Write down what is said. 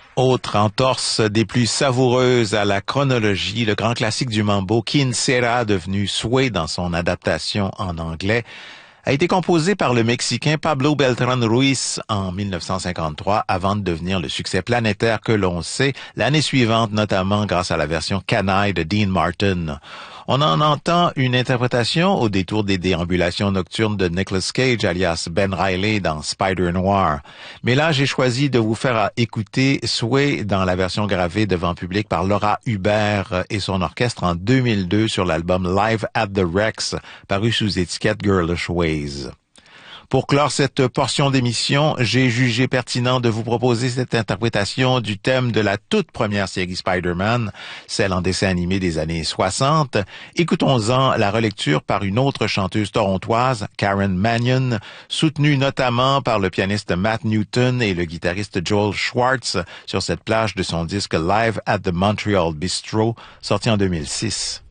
Autre entorse des plus savoureuses à la chronologie, le grand classique du mambo, Quien Sera, devenu Sway dans son adaptation en anglais, a été composé par le Mexicain Pablo Beltrán Ruiz en 1953 avant de devenir le succès planétaire que l'on sait l'année suivante, notamment grâce à la version canaille de Dean Martin. On en entend une interprétation au détour des déambulations nocturnes de Nicolas Cage, alias Ben Reilly dans Spider Noir. Mais là, j'ai choisi de vous faire écouter Sway dans la version gravée devant public par Laura Hubert et son orchestre en 2002 sur l'album Live at the Rex, paru sous étiquette Girlish Ways. Pour clore cette portion d'émission, j'ai jugé pertinent de vous proposer cette interprétation du thème de la toute première série Spider-Man, celle en dessin animé des années 60. Écoutons-en la relecture par une autre chanteuse torontoise, Karen Mannion, soutenue notamment par le pianiste Matt Newton et le guitariste Joel Schwartz sur cette plage de son disque Live at the Montreal Bistro, sorti en 2006.